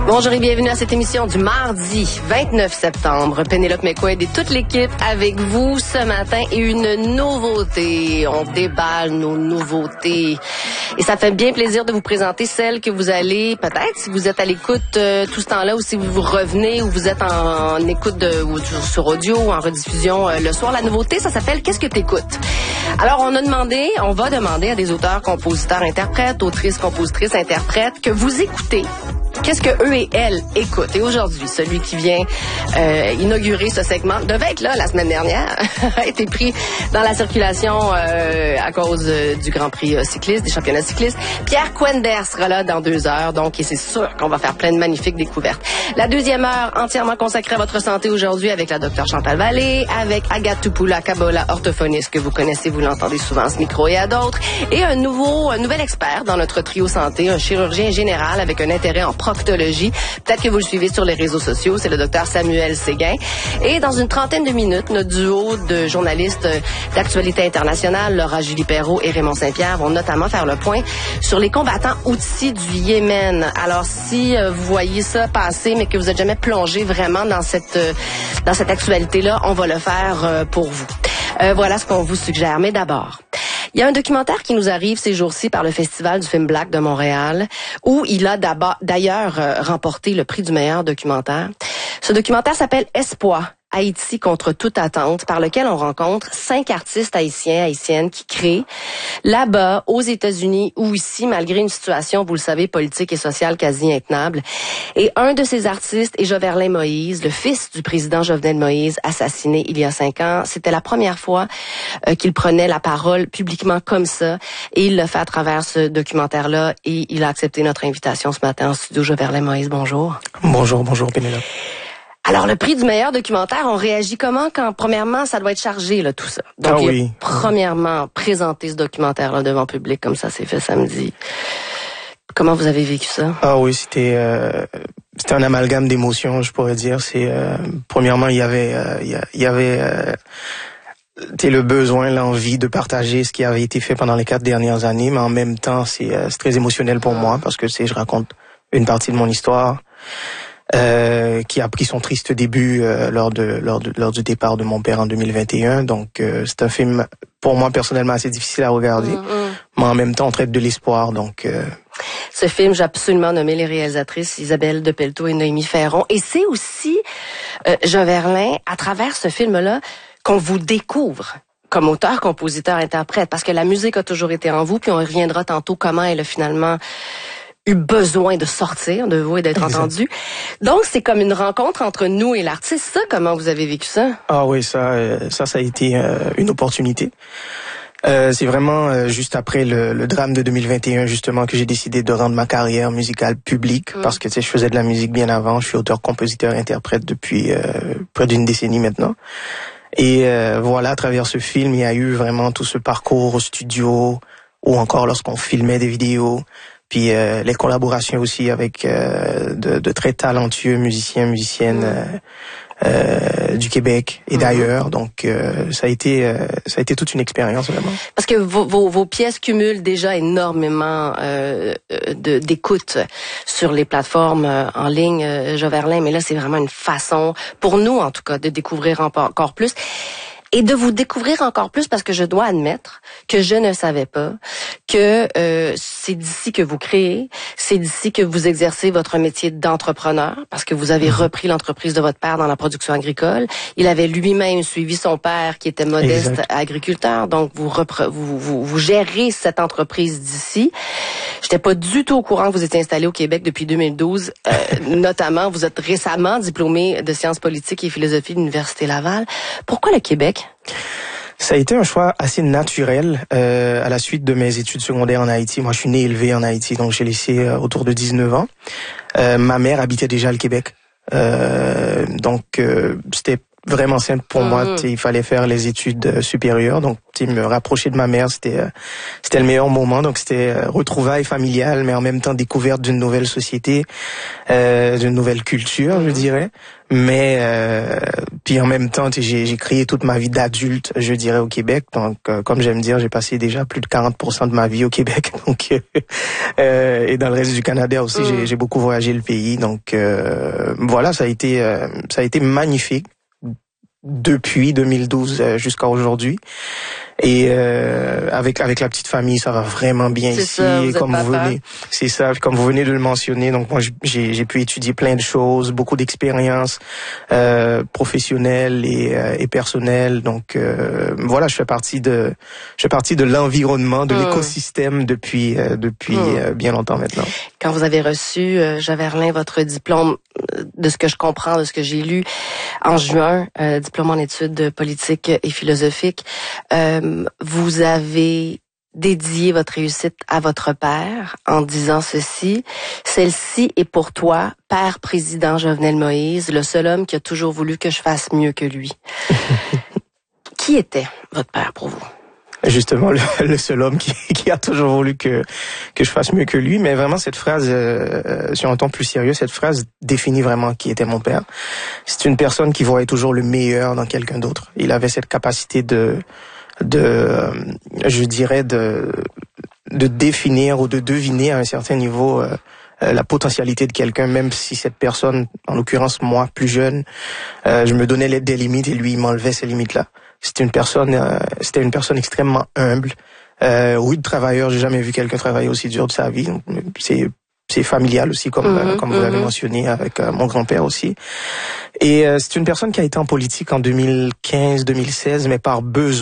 Bonjour et bienvenue à cette émission du mardi 29 septembre. Pénélope McQuaid et toute l'équipe avec vous ce matin et une nouveauté. On déballe nos nouveautés. Et ça fait bien plaisir de vous présenter celle que vous allez, peut-être, si vous êtes à l'écoute tout ce temps-là ou si vous revenez ou vous êtes en écoute sur audio ou en rediffusion le soir. La nouveauté, ça s'appelle « Qu'est-ce que t'écoutes ?» Alors, on va demander à des auteurs, compositeurs, interprètes, autrices, compositrices, interprètes que vous écoutez. Qu'est-ce que eux et elles écoutent? Et aujourd'hui, celui qui vient inaugurer ce segment devait être là la semaine dernière, a été pris dans la circulation à cause du Grand Prix cycliste, des championnats cyclistes. Pierre Quender sera là dans 2 heures, donc, et c'est sûr qu'on va faire plein de magnifiques découvertes. La deuxième heure, entièrement consacrée à votre santé aujourd'hui avec la docteure Chantal Vallée, avec Agathe Tupoula-Kabola, orthophoniste que vous connaissez, vous l'entendez souvent à ce micro et à d'autres, et un nouvel expert dans notre trio santé, un chirurgien général avec un intérêt en proctologie. Peut-être que vous le suivez sur les réseaux sociaux, c'est le docteur Samuel Séguin. Et dans une trentaine de minutes, notre duo de journalistes d'actualité internationale, Laura Julie Perrault et Raymond Saint-Pierre, vont notamment faire le point sur les combattants outils du Yémen. Alors, si vous voyez ça passer, mais que vous n'êtes jamais plongé vraiment dans cette actualité-là, on va le faire pour vous. Voilà ce qu'on vous suggère. Mais d'abord, il y a un documentaire qui nous arrive ces jours-ci par le Festival du film Black de Montréal, où il a d'ailleurs remporté le prix du meilleur documentaire. Ce documentaire s'appelle Espoir, Haïti contre toute attente, par lequel on rencontre 5 artistes haïtiennes qui créent là-bas, aux États-Unis ou ici, malgré une situation, vous le savez, politique et sociale quasi intenable. Et un de ces artistes est Jovenel Moïse, le fils du président Jovenel Moïse, assassiné il y a 5 ans. C'était la première fois qu'il prenait la parole publiquement comme ça, et il l'a fait à travers ce documentaire-là, et il a accepté notre invitation ce matin en studio. Jovenel Moïse, bonjour. Bonjour Pénélope. Alors, le prix du meilleur documentaire, on réagit comment quand, premièrement, ça doit être chargé, là, tout ça? Donc, oui. Premièrement, présenter ce documentaire-là devant le public, comme ça c'est fait samedi. Comment vous avez vécu ça? Ah oui, c'était un amalgame d'émotions, je pourrais dire. Premièrement, il y avait le besoin, l'envie de partager ce qui avait été fait pendant les 4 dernières années, mais en même temps, c'est très émotionnel pour moi parce que je raconte une partie de mon histoire. Qui a pris son triste début lors du départ de mon père en 2021. Donc c'est un film pour moi personnellement assez difficile à regarder, mais en même temps on traite de l'espoir. Donc ce film, j'ai absolument nommé les réalisatrices Isabelle Depelteau et Noémie Ferron. Et c'est aussi Jovenel, à travers ce film-là, qu'on vous découvre comme auteur, compositeur, interprète, parce que la musique a toujours été en vous, puis on reviendra tantôt comment elle a finalement eu besoin de sortir de vous et d'être entendu. Donc, c'est comme une rencontre entre nous et l'artiste. Ça, comment vous avez vécu ça? Ah oui, ça a été une opportunité. C'est vraiment juste après le drame de 2021, justement, que j'ai décidé de rendre ma carrière musicale publique, parce que, tu sais, je faisais de la musique bien avant. Je suis auteur, compositeur, interprète depuis près d'une décennie maintenant. Et voilà, à travers ce film, il y a eu vraiment tout ce parcours au studio, ou encore lorsqu'on filmait des vidéos. Puis les collaborations aussi avec de très talentueux musiciennes du Québec et d'ailleurs. Donc ça a été toute une expérience vraiment. Parce que vos pièces cumulent déjà énormément d'écoute sur les plateformes en ligne, Jovenel, mais là c'est vraiment une façon pour nous en tout cas de découvrir encore plus. Et de vous découvrir encore plus parce que je dois admettre que je ne savais pas que c'est d'ici que vous créez, c'est d'ici que vous exercez votre métier d'entrepreneur parce que vous avez repris l'entreprise de votre père dans la production agricole. Il avait lui-même suivi son père qui était modeste agriculteur, donc vous gérez cette entreprise d'ici. J'étais pas du tout au courant que vous étiez installé au Québec depuis 2012. Notamment, vous êtes récemment diplômé de sciences politiques et philosophie de l'Université Laval. Pourquoi le Québec? Ça a été un choix assez naturel à la suite de mes études secondaires en Haïti. Moi, je suis né et élevé en Haïti, donc j'ai laissé autour de 19 ans. Ma mère habitait déjà le Québec. Donc, c'était vraiment simple pour moi. Il fallait faire les études supérieures, donc me rapprocher de ma mère, c'était le meilleur moment. Donc c'était retrouvailles familiales, mais en même temps découverte d'une nouvelle société, d'une nouvelle culture, je dirais. Mais puis en même temps, j'ai créé toute ma vie d'adulte, je dirais, au Québec. Donc comme j'aime dire, j'ai passé déjà plus de 40% de ma vie au Québec. Donc et dans le reste du Canada aussi, j'ai beaucoup voyagé le pays. Donc voilà, ça a été magnifique depuis 2012 jusqu'à aujourd'hui. Et avec la petite famille, ça va vraiment bien ici. Ça, et comme vous venez, c'est ça, comme vous venez de le mentionner, donc moi j'ai pu étudier plein de choses, beaucoup d'expériences professionnelles et personnelles. Donc voilà, je fais partie de l'environnement, de l'écosystème depuis bien longtemps maintenant. Quand vous avez reçu, Javerlin, votre diplôme, de ce que je comprends, de ce que j'ai lu, en juin, diplôme en études politiques et philosophiques, vous avez dédié votre réussite à votre père en disant ceci: celle-ci est pour toi, père président Jovenel Moïse, le seul homme qui a toujours voulu que je fasse mieux que lui. Qui était votre père pour vous? Justement, le seul homme qui a toujours voulu que je fasse mieux que lui. Mais vraiment, cette phrase, sur un ton plus sérieux, cette phrase définit vraiment qui était mon père. C'est une personne qui voyait toujours le meilleur dans quelqu'un d'autre. Il avait cette capacité je dirais, de définir ou de deviner à un certain niveau la potentialité de quelqu'un, même si cette personne, en l'occurrence moi, plus jeune, je me donnais des limites et lui, il m'enlevait ces limites-là. C'était une personne extrêmement humble. Oui, de travailleur, j'ai jamais vu quelqu'un travailler aussi dur de sa vie. C'est familial aussi, comme vous l'avez mentionné, avec mon grand-père aussi. Et c'est une personne qui a été en politique en 2015-2016, mais par besoin.